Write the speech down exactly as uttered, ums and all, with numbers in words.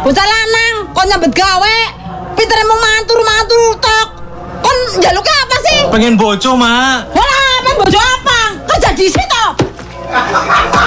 Bocah lanang, kon nyambet gawe. Pintere mung mantur-mantur tok. Kon njaluke apa sih? Pengen bojo, Mak. Wala, pengen bojo apa? Kerja di situ.